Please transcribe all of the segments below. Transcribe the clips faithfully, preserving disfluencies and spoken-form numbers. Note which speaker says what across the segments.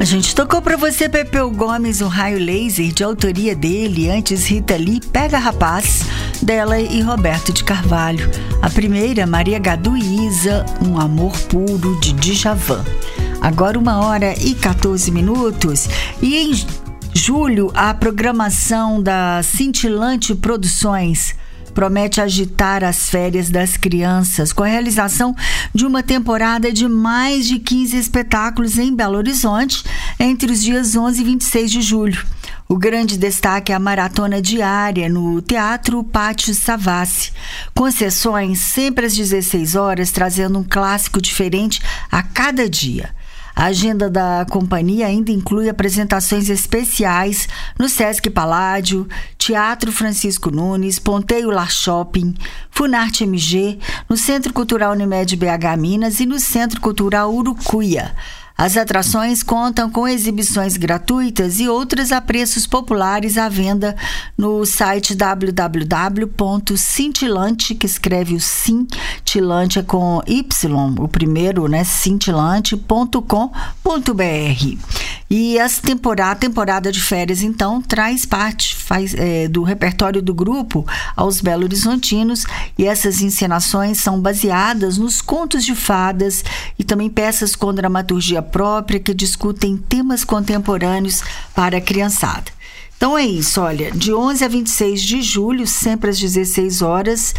Speaker 1: gente tocou pra você Pepeu Gomes, um raio laser, de autoria dele. Antes, Rita Lee, Pega Rapaz, dela e Roberto de Carvalho. A primeira, Maria Gadu e Isa, Um Amor Puro, de Djavan. Agora uma hora e quatorze minutos. E em julho, a programação da Cintilante Produções promete agitar as férias das crianças com a realização de uma temporada de mais de quinze espetáculos em Belo Horizonte entre os dias onze e vinte e seis de julho. O grande destaque é a maratona diária no Teatro Pátio Savassi, com sessões sempre às dezesseis horas, trazendo um clássico diferente a cada dia. A agenda da companhia ainda inclui apresentações especiais no Sesc Paládio, Teatro Francisco Nunes, Ponteio Lar Shopping, Funarte M G, no Centro Cultural Unimed B H Minas e no Centro Cultural Urucuia. As atrações contam com exibições gratuitas e outras a preços populares à venda no site w w w ponto cintilante, que escreve o Cintilante é com Y, o primeiro, né, cintilante ponto com ponto b r. E as temporada, a temporada de férias, então, traz parte faz, é, do repertório do grupo aos Belo Horizontinos, e essas encenações são baseadas nos contos de fadas e também peças com dramaturgia própria que discutem temas contemporâneos para a criançada. Então é isso, olha, de onze a vinte e seis de julho, sempre às dezesseis horas,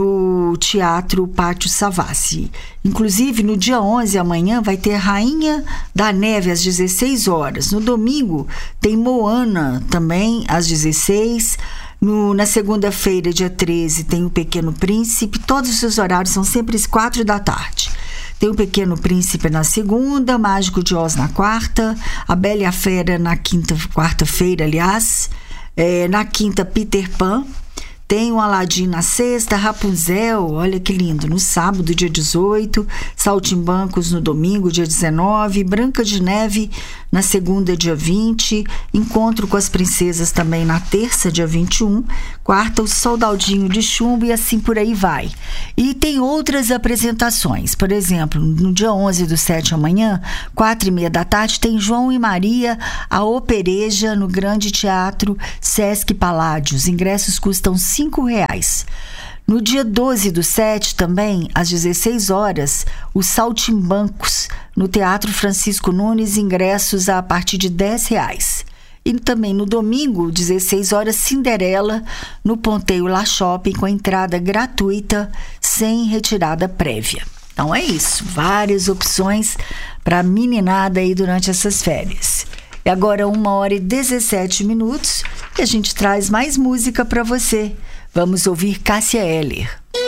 Speaker 1: no Teatro Pátio Savassi. Inclusive, no dia onze, amanhã, vai ter Rainha da Neve às dezesseis horas. No domingo, tem Moana também às dezesseis. No, na segunda-feira, dia treze, tem o Pequeno Príncipe. Todos os seus horários são sempre às quatro da tarde. Tem o Pequeno Príncipe na segunda, Mágico de Oz na quarta, A Bela e a Fera na quinta, quarta-feira, aliás. É, na quinta, Peter Pan. Tem o Aladim na sexta, Rapunzel, olha que lindo, no sábado, dia dezoito, Saltimbancos no domingo, dia dezenove, Branca de Neve na segunda, dia vinte, Encontro com as Princesas também na terça, dia vinte e um, quarta, o Soldadinho de Chumbo, e assim por aí vai. E tem outras apresentações, por exemplo, no dia onze do sete, amanhã, quatro e meia da tarde, tem João e Maria, a Opereja, no Grande Teatro Sesc Paládio. Os ingressos custam cinco reais. No dia doze do sete, também, às dezesseis horas, os Saltimbancos, no Teatro Francisco Nunes, ingressos a partir de dez reais. E também no domingo, dezesseis horas, Cinderela, no Ponteio Lar Shopping, com entrada gratuita, sem retirada prévia. Então é isso, várias opções para a meninada aí durante essas férias. E agora uma hora e dezessete minutos, e a gente traz mais música para você. Vamos ouvir Cássia Eller.